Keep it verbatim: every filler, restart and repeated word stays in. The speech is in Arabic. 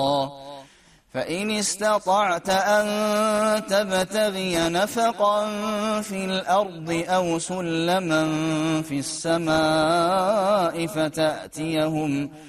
فإن استطعت أن تبتغي نفقا في الأرض أو سلما في السماء فتأتيهم